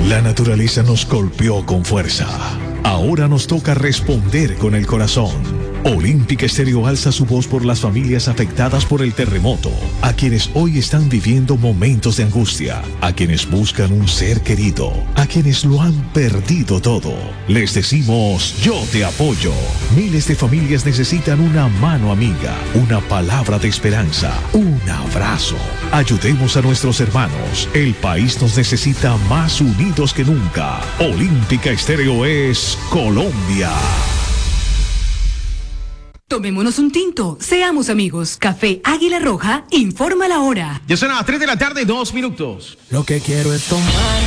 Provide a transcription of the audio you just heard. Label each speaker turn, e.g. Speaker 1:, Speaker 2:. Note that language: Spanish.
Speaker 1: La naturaleza nos golpeó con fuerza. Ahora nos toca responder con el corazón. Olímpica Estéreo alza su voz por las familias afectadas por el terremoto, a quienes hoy están viviendo momentos de angustia, a quienes buscan un ser querido, a quienes lo han perdido todo. Les decimos, yo te apoyo. Miles de familias necesitan una mano amiga, una palabra de esperanza, un abrazo. Ayudemos a nuestros hermanos. El país nos necesita más unidos que nunca. Olímpica Estéreo es Colombia.
Speaker 2: Tomémonos un tinto, seamos amigos. Café Águila Roja informa la hora.
Speaker 3: Ya son las 3 de la tarde, 2 minutos.
Speaker 4: Lo que quiero es tomar